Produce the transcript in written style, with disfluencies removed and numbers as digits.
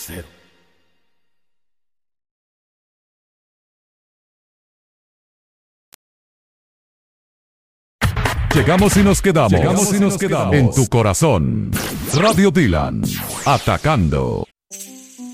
cero. Llegamos y nos quedamos. En tu corazón. Radio Dylan. Atacando.